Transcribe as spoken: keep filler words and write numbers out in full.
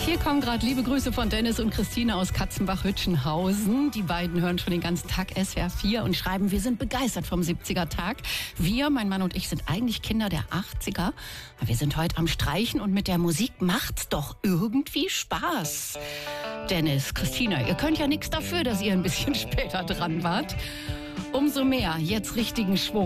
Hier kommen gerade liebe Grüße von Dennis und Christine aus Katzenbach-Hütchenhausen. Die beiden hören schon den ganzen Tag S W R vier und schreiben, wir sind begeistert vom siebziger-Tag. Wir, mein Mann und ich, sind eigentlich Kinder der achtziger. Aber wir sind heute am Streichen und mit der Musik macht's doch irgendwie Spaß. Dennis, Christina, ihr könnt ja nichts dafür, dass ihr ein bisschen später dran wart. Umso mehr jetzt richtigen Schwung.